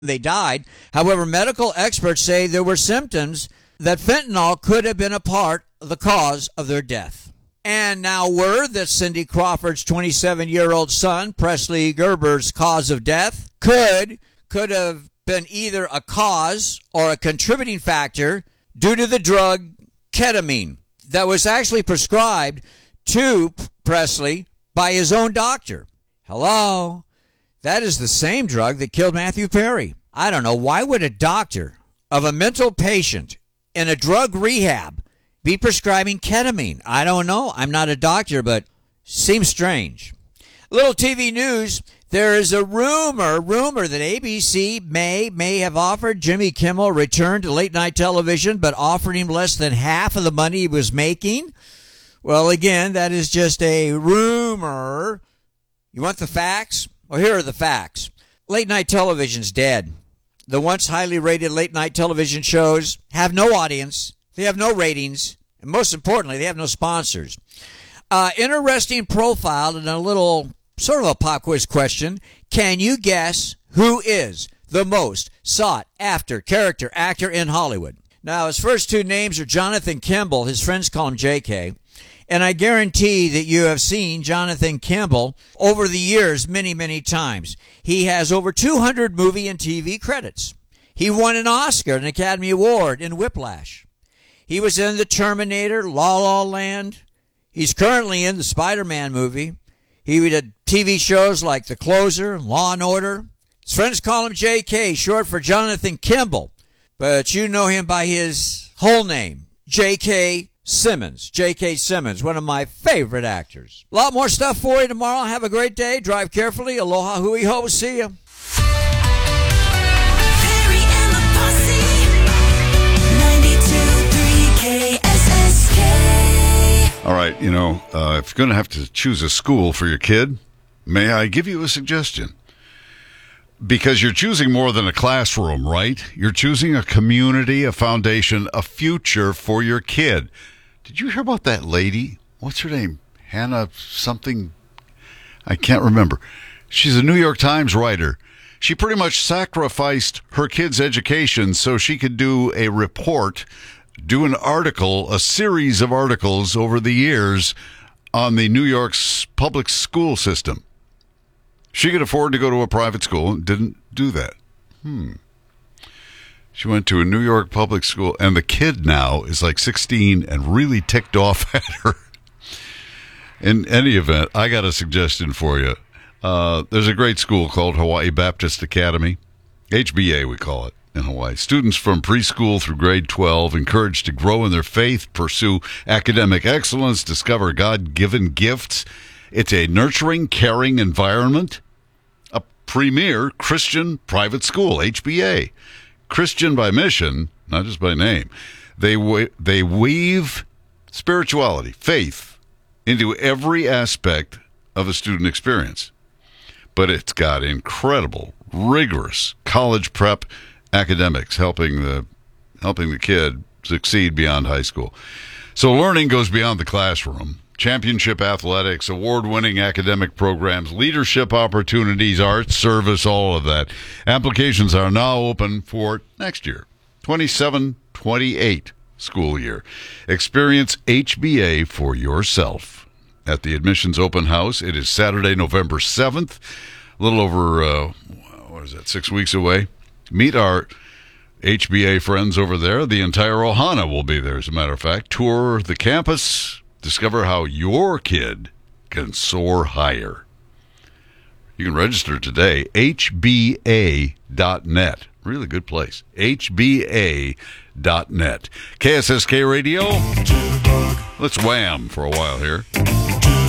They died. However, medical experts say there were symptoms that fentanyl could have been a part of the cause of their death. And now word that Cindy Crawford's 27-year-old son, Presley Gerber's cause of death, could have been either a cause or a contributing factor due to the drug ketamine that was actually prescribed to Presley by his own doctor. Hello? That is the same drug that killed Matthew Perry. I don't know. Why would a doctor of a mental patient in a drug rehab be prescribing ketamine? I don't know. I'm not a doctor, but seems strange. Little TV news. There is a rumor that ABC may have offered Jimmy Kimmel a return to late night television, but offered him less than half of the money he was making. Well, again, that is just a rumor. You want the facts? Well, here are the facts. Late night television's dead. The once highly rated late night television shows have no audience. They have no ratings. And most importantly, they have no sponsors. Interesting profile and a little sort of a pop quiz question. Can you guess who is the most sought after character actor in Hollywood? Now, his first two names are Jonathan Kimball. His friends call him JK. And I guarantee that you have seen Jonathan Kimball over the years many, many times. He has over 200 movie and TV credits. He won an Oscar, an Academy Award in Whiplash. He was in The Terminator, La La Land. He's currently in the Spider-Man movie. He did TV shows like The Closer, Law and Order. His friends call him JK, short for Jonathan Kimball. But you know him by his whole name, J.K. Simmons. J.K. Simmons, one of my favorite actors. A lot more stuff for you tomorrow. Have a great day. Drive carefully. Aloha, hui ho. See ya. Perry and the Posse, 92.3 KSSK. All right, if you're going to have to choose a school for your kid, may I give you a suggestion? Because you're choosing more than a classroom, right? You're choosing a community, a foundation, a future for your kid. Did you hear about that lady? What's her name? Hannah something? I can't remember. She's a New York Times writer. She pretty much sacrificed her kid's education so she could do a report, do an article, a series of articles over the years on the New York's public school system. She could afford to go to a private school and didn't do that. She went to a New York public school, and the kid now is like 16 and really ticked off at her. In any event, I got a suggestion for you. There's a great school called Hawaii Baptist Academy. HBA, we call it in Hawaii. Students from preschool through grade 12 encouraged to grow in their faith, pursue academic excellence, discover God-given gifts. It's a nurturing, caring environment. A premier Christian private school, HBA. Christian by mission, not just by name. They weave spirituality, faith, into every aspect of a student experience. But it's got incredible, rigorous college prep academics helping the kid succeed beyond high school. So learning goes beyond the classroom. Championship athletics, award-winning academic programs, leadership opportunities, arts, service, all of that. Applications are now open for next year, 27-28 school year. Experience HBA for yourself at the admissions open house. It is Saturday, November 7th, a little over, 6 weeks away. Meet our HBA friends over there. The entire Ohana will be there, as a matter of fact. Tour the campus. Discover how your kid can soar higher. You can register today, hba.net. Really good place. hba.net. KSSK Radio. Let's wham for a while here.